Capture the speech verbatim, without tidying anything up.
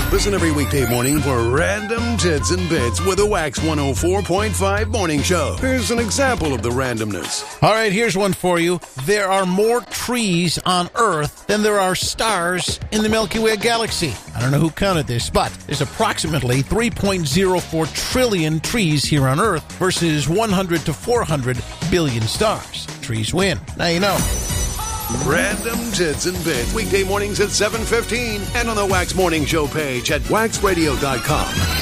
Listen every weekday morning for Random Tits and Bits with a Wax one oh four point five morning show. Here's an example of the randomness. All right, here's one for you. There are more trees on Earth than there are stars in the Milky Way galaxy. I don't know who counted this, but there's approximately three point oh four trillion trees here on Earth versus one hundred to four hundred billion stars. Trees win. Now you know. Random Tits and Bits, weekday mornings at seven fifteen and on the Wax Morning Show page at wax radio dot com.